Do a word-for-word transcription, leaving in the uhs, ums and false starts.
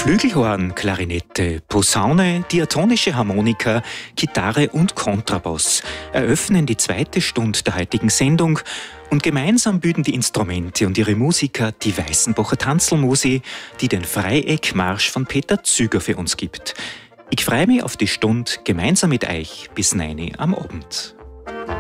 Flügelhorn, Klarinette, Posaune, diatonische Harmonika, Gitarre und Kontrabass eröffnen die zweite Stunde der heutigen Sendung und gemeinsam bilden die Instrumente und ihre Musiker die Weißenbacher Tanzelmusi, die den Freieckmarsch von Peter Züger für uns gibt. Ich freue mich auf die Stunde gemeinsam mit euch bis neun Uhr am Abend.